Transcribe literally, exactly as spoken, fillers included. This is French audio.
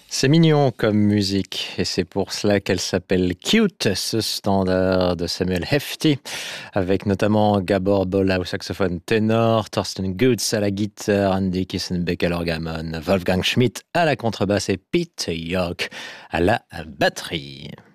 C'est mignon comme musique et c'est pour cela qu'elle s'appelle Cute, ce standard de Samuel Hefti, avec notamment Gabor Bolla au saxophone ténor, Thorsten Gutz à la guitare, Andy Kissenbeck à l'orgamon, Wolfgang Schmidt à la contrebasse et Pete York à la batterie.